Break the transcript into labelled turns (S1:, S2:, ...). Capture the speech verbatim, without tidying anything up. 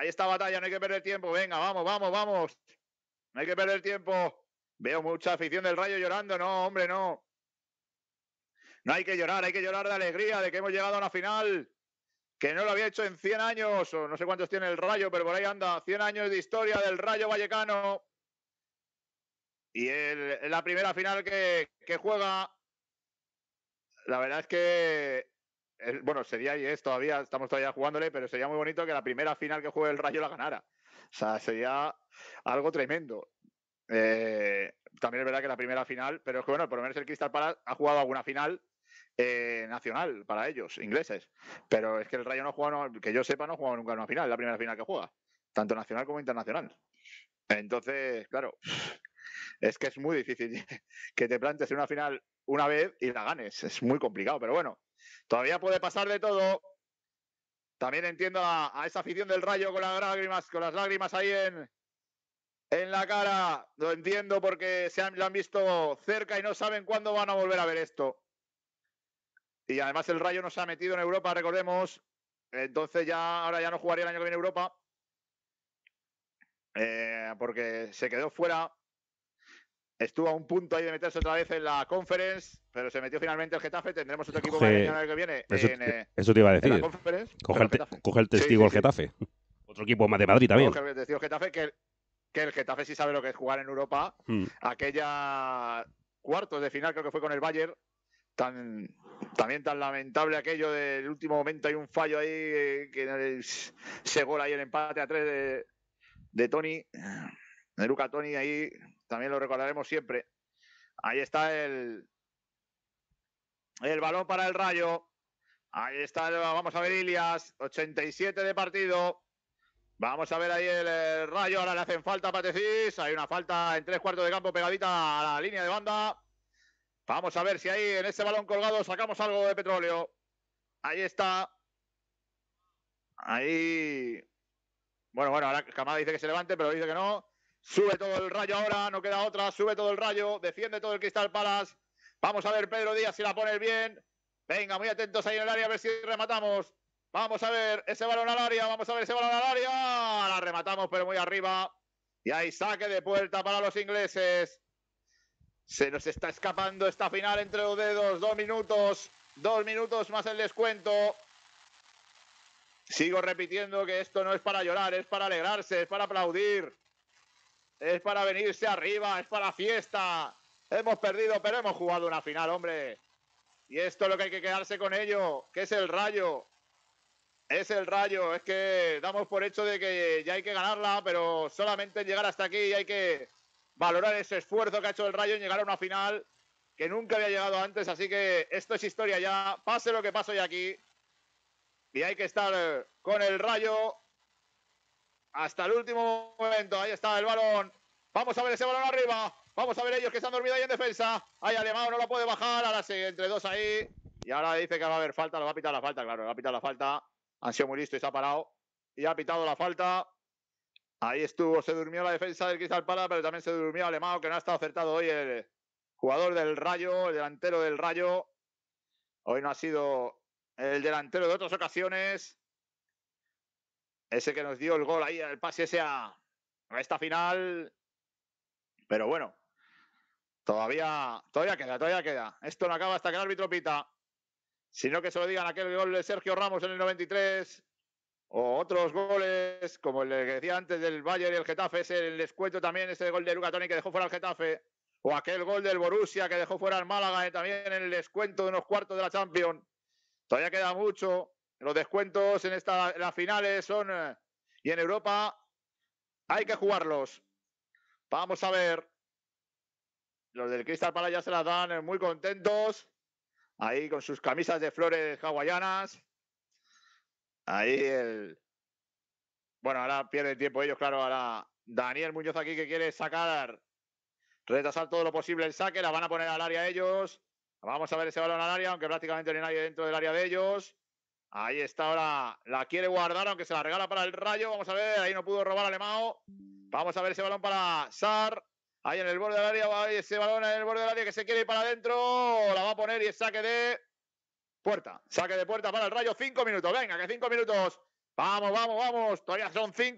S1: Ahí está Batalla, no hay que perder tiempo. Venga, vamos, vamos, vamos. No hay que perder tiempo. Veo mucha afición del Rayo llorando. No, hombre, no. No hay que llorar, hay que llorar de alegría de que hemos llegado a una final que no lo había hecho en cien años, o no sé cuántos tiene el Rayo, pero por ahí anda. cien años de historia del Rayo Vallecano. Y el, la primera final que, que juega, la verdad es que, es, bueno, sería y es todavía, estamos todavía jugándole, pero sería muy bonito que la primera final que juegue el Rayo la ganara. O sea, sería algo tremendo. Eh, también es verdad que la primera final, pero es que bueno, por lo menos el Crystal Palace ha jugado alguna final eh, nacional para ellos, ingleses. Pero es que el Rayo no ha jugado, que yo sepa, no ha jugado nunca en una final, la primera final que juega, tanto nacional como internacional. Entonces, claro, es que es muy difícil que te plantes en una final una vez y la ganes. Es muy complicado, pero bueno, todavía puede pasar de todo. También entiendo a, a esa afición del Rayo con las lágrimas, con las lágrimas ahí en, en la cara. Lo entiendo porque se han, lo han visto cerca y no saben cuándo van a volver a ver esto. Y además el Rayo no se ha metido en Europa, recordemos. Entonces ya ahora ya no jugaría el año que viene Europa. Eh, porque se quedó fuera. Estuvo a un punto ahí de meterse otra vez en la Conference, pero se metió finalmente el Getafe. Tendremos otro equipo
S2: Coge,
S1: el año que viene
S2: eso,
S1: en, eh,
S2: eso te iba a
S1: en la
S2: decir.
S1: Conference.
S2: Coge el, te, coge el testigo
S1: sí,
S2: el
S1: sí,
S2: Getafe.
S1: Sí.
S2: Otro equipo más de Madrid también.
S1: Coge el testigo el Getafe, que, que el Getafe sí sabe lo que es jugar en Europa. Hmm. Aquella cuartos de final creo que fue con el Bayern. Tan, también tan lamentable aquello del último momento. Hay un fallo ahí, eh, que ese gol ahí, el empate a tres de, de Toni, de Luca Toni, ahí también lo recordaremos siempre. Ahí está el el balón para el Rayo. Ahí está, vamos a ver Ilias, ochenta y siete de partido. Vamos a ver ahí el, el Rayo, ahora le hacen falta a Patecís. Hay una falta en tres cuartos de campo pegadita a la línea de banda. Vamos a ver si ahí en ese balón colgado sacamos algo de petróleo. Ahí está. Ahí. Bueno, bueno, ahora Camada dice que se levante, pero dice que no. Sube todo el Rayo ahora, no queda otra. Sube todo el Rayo, defiende todo el Crystal Palace. Vamos a ver Pedro Díaz si la pone bien. Venga, muy atentos ahí en el área a ver si rematamos. Vamos a ver ese balón al área, vamos a ver ese balón al área. La rematamos, pero muy arriba. Y ahí saque de puerta para los ingleses. Se nos está escapando esta final entre los dedos. Dos minutos, dos minutos más el descuento. Sigo repitiendo que esto no es para llorar, es para alegrarse, es para aplaudir. Es para venirse arriba, es para fiesta. Hemos perdido, pero hemos jugado una final, hombre. Y esto es lo que hay que quedarse con ello, que es el Rayo. Es el Rayo, es que damos por hecho de que ya hay que ganarla, pero solamente llegar hasta aquí hay que valorar ese esfuerzo que ha hecho el Rayo en llegar a una final que nunca había llegado antes, así que esto es historia ya, pase lo que pase hoy aquí. Y hay que estar con el Rayo hasta el último momento. Ahí está el balón. Vamos a ver ese balón arriba. Vamos a ver ellos que se han dormido ahí en defensa. Ahí Alemão no la puede bajar. Ahora sí, entre dos ahí. Y ahora dice que va a haber falta. Lo va a pitar la falta, claro. Le va a pitar la falta. Han sido muy listos y se ha parado. Y ha pitado la falta. Ahí estuvo. Se durmió la defensa del Crystal Palace, pero también se durmió Alemão, que no ha estado acertado hoy el jugador del Rayo, el delantero del Rayo. Hoy no ha sido el delantero de otras ocasiones. Ese que nos dio el gol ahí, el pase ese a, a esta final. Pero bueno, todavía, todavía queda, todavía queda. Esto no acaba hasta que el árbitro pita. Sino que se lo digan aquel gol de Sergio Ramos en el noventa y tres. O otros goles, como el que decía antes del Bayern y el Getafe, ese el descuento también, ese gol de Luca Toni que dejó fuera al Getafe. O aquel gol del Borussia que dejó fuera al Málaga, eh, también en el descuento de unos cuartos de la Champions. Todavía queda mucho. Los descuentos en, esta, en las finales son... Eh, y en Europa hay que jugarlos. Vamos a ver. Los del Crystal Palace ya se las dan muy contentos. Ahí con sus camisas de flores hawaianas. Ahí el... Bueno, ahora pierde tiempo ellos, claro. Ahora Daniel Muñoz aquí que quiere sacar, retrasar todo lo posible el saque. La van a poner al área ellos. Vamos a ver ese balón al área, aunque prácticamente no hay nadie dentro del área de ellos. Ahí está ahora, la quiere guardar, aunque se la regala para el Rayo. Vamos a ver, ahí no pudo robar Alemão. Vamos a ver ese balón para Sarr. Ahí en el borde del área, ahí ese balón en el borde del área que se quiere ir para adentro. La va a poner y es saque de puerta. Saque de puerta para el Rayo, cinco minutos. Venga, que cinco minutos. Vamos, vamos, vamos. Todavía son cinco.